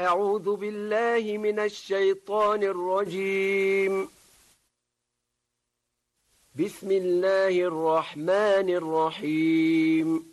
أعوذ بالله من الشيطان الرجيم. بسم الله الرحمن الرحيم.